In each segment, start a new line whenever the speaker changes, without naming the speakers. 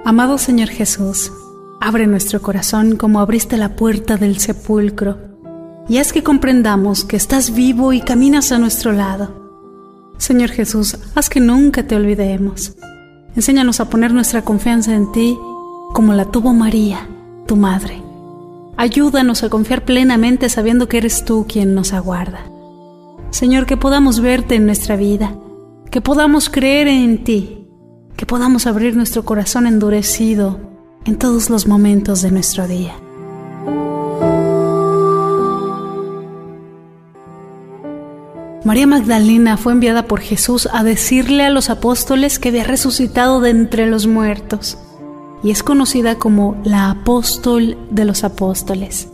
Amado Señor Jesús, abre nuestro corazón como abriste la puerta del sepulcro y haz que comprendamos que estás vivo y caminas a nuestro lado. Señor Jesús, haz que nunca te olvidemos. Enséñanos a poner nuestra confianza en ti como la tuvo María, tu madre. Ayúdanos a confiar plenamente sabiendo que eres tú quien nos aguarda. Señor, que podamos verte en nuestra vida, que podamos creer en ti, que podamos abrir nuestro corazón endurecido en todos los momentos de nuestro día. María Magdalena fue enviada por Jesús a decirle a los apóstoles que había resucitado de entre los muertos y es conocida como la apóstol de los apóstoles.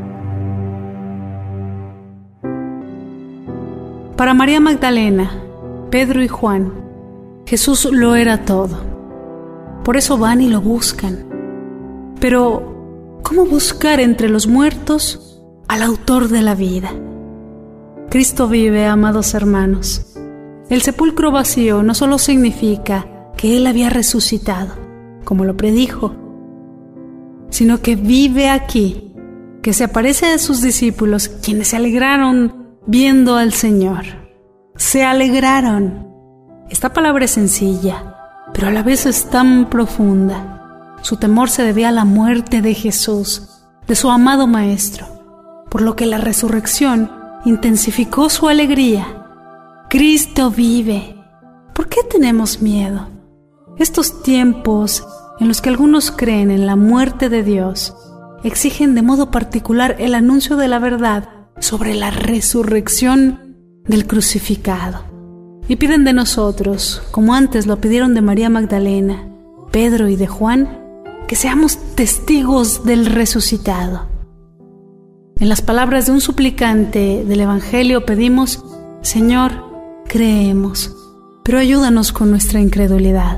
Para María Magdalena, Pedro y Juan, Jesús lo era todo. Por eso van y lo buscan. Pero, ¿cómo buscar entre los muertos al autor de la vida? Cristo vive, amados hermanos. El sepulcro vacío no solo significa que Él había resucitado, como lo predijo, sino que vive aquí, que se aparece a sus discípulos, quienes se alegraron viendo al Señor. Se alegraron. Esta palabra es sencilla, pero a la vez es tan profunda. Su temor se debía a la muerte de Jesús, de su amado Maestro, por lo que la resurrección intensificó su alegría. Cristo vive. ¿Por qué tenemos miedo? Estos tiempos en los que algunos creen en la muerte de Dios exigen de modo particular el anuncio de la verdad sobre la resurrección del crucificado. Y piden de nosotros, como antes lo pidieron de María Magdalena, Pedro y de Juan, que seamos testigos del resucitado. En las palabras de un suplicante del Evangelio pedimos: Señor, creemos, pero ayúdanos con nuestra incredulidad.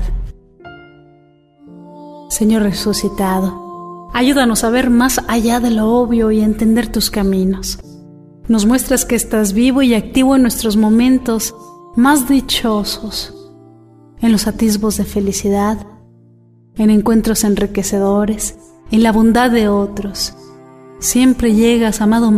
Señor resucitado, ayúdanos a ver más allá de lo obvio y a entender tus caminos. Nos muestras que estás vivo y activo en nuestros momentos más dichosos, en los atisbos de felicidad, en encuentros enriquecedores, en la bondad de otros. Siempre llegas, amado